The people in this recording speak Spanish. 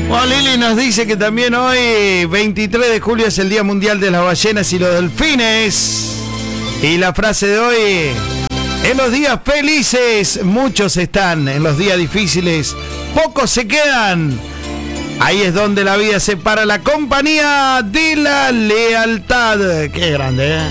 Bueno, Lili nos dice que también hoy, 23 de julio, es el Día Mundial de las Ballenas y los Delfines. Y la frase de hoy: en los días felices muchos están, en los días difíciles pocos se quedan. Ahí es donde la vida separa la compañía de la lealtad. Qué grande, ¿eh?